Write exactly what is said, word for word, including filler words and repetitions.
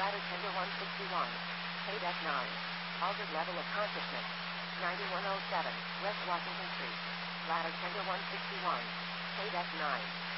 Ladder tender one sixty-one. Paid F nine. Altered level of consciousness. ninety-one oh seven. West Washington Street. Ladder tender one sixty-one. Paid F nine.